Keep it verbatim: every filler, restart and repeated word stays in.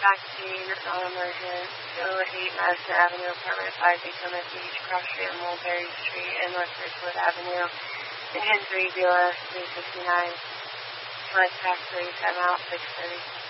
Vaccine, non-emergent, two oh eight Madison Avenue, apartment five, Daytona Beach, cross street on Mulberry Street, and North Ridgewood Avenue. Engine three, B O S three sixty-nine. Select tax three, time out six thirty.